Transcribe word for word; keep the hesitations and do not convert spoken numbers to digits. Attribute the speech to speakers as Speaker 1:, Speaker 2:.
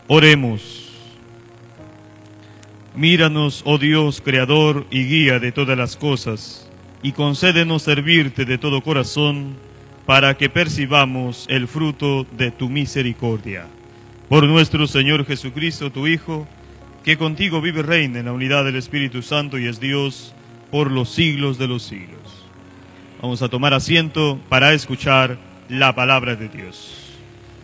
Speaker 1: Oremos. Míranos, oh Dios, creador y guía de todas las cosas, y concédenos servirte de todo corazón, para que percibamos el fruto de tu misericordia. Por nuestro Señor Jesucristo, tu Hijo, que contigo vive y reina en la unidad del Espíritu Santo y es Dios por los siglos de los siglos. Vamos a tomar asiento para escuchar la palabra de Dios.